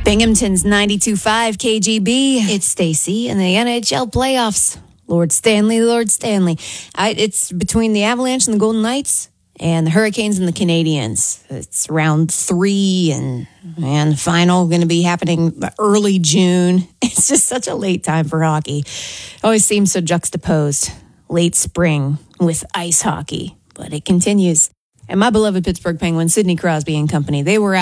Binghamton's 92.5 KGB. It's Stacy in the NHL playoffs. Lord Stanley. It's between the Avalanche and the Golden Knights and the Hurricanes and the Canadiens. It's round 3 and the final going to be happening early June. It's just such a late time for hockey. Always seems so juxtaposed. Late spring with ice hockey, but it continues. And my beloved Pittsburgh Penguins, Sidney Crosby and company, they were out